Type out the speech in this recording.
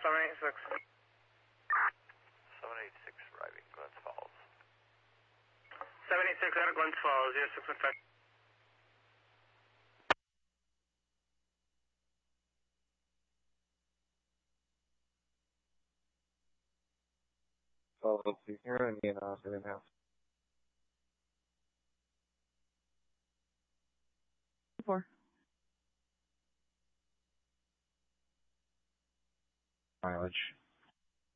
786. 786 arriving, Glens Falls. 786 out of Glens Falls, 0615. Follow to here and in house. 4. Mileage.